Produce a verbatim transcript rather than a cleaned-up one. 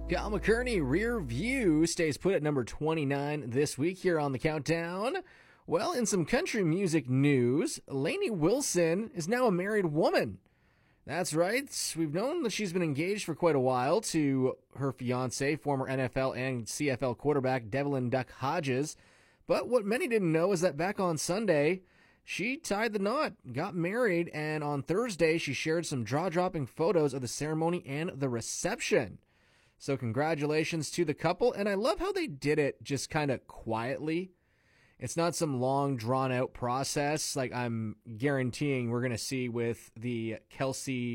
Kyle McCurney, Rear View, stays put at number twenty-nine this week here on the countdown. Well, in some country music news, Lainey Wilson is now a married woman. That's right. We've known that she's been engaged for quite a while to her fiancé, former N F L and C F L quarterback Devlin Duck Hodges. But what many didn't know is that back on Sunday, she tied the knot, got married, and on Thursday she shared some jaw-dropping photos of the ceremony and the reception. So congratulations to the couple, and I love how they did it just kind of quietly. It's not some long, drawn-out process like I'm guaranteeing we're going to see with the Kelsey